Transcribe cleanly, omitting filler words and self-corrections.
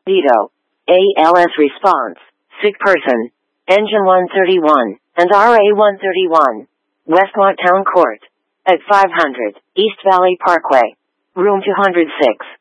Vito. ALS response. Sick person. Engine 131, and RA 131. Westmont Town Court. At 500, East Valley Parkway. Room 206.